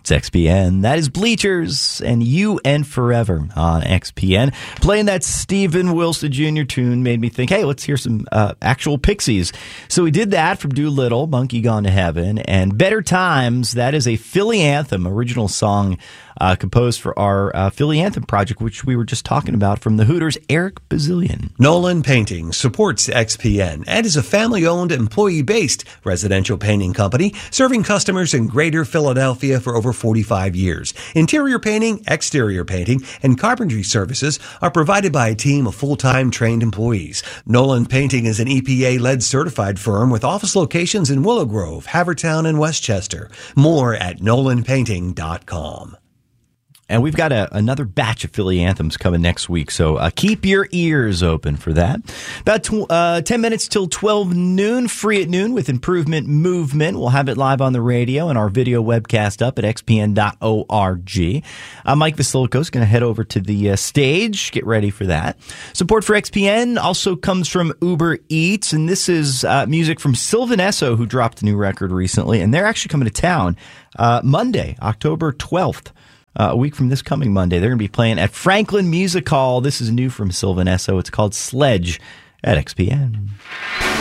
It's XPN. That is Bleachers and You and Forever on XPN. Playing that Steven Wilson Jr. tune made me think, hey, let's hear some actual Pixies. So we did that from Doolittle, Monkey Gone to Heaven, and Better Times. That is a Philly anthem, original song composed for our Philly Anthem project, which we were just talking about, from the Hooters' Eric Bazillion. Nolan Painting supports XPN and is a family-owned, employee-based residential painting company serving customers in greater Philadelphia for over 45 years. Interior painting, exterior painting, and carpentry services are provided by a team of full-time trained employees. Nolan Painting is an EPA-led certified firm with office locations in Willow Grove, Havertown, and Westchester. More at nolanpainting.com. And we've got another batch of Philly anthems coming next week, so keep your ears open for that. About 10 minutes till 12 noon, free at noon with Improvement Movement. We'll have it live on the radio and our video webcast up at xpn.org. Mike Vasilko is going to head over to the stage. Get ready for that. Support for XPN also comes from Uber Eats, and this is music from Sylvan Esso, who dropped a new record recently, and they're actually coming to town Monday, October 12th. A week from this coming Monday, they're going to be playing at Franklin Music Hall. This is new from Sylvan Esso. It's called Sledge at XPN.